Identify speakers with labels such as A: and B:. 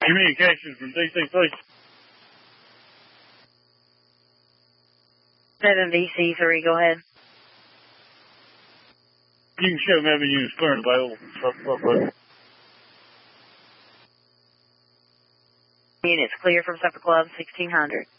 A: Communications from DC, please.
B: 7VC3, go ahead.
A: You can show maybe units clearing available.
B: Units clear from Supper Club 1600.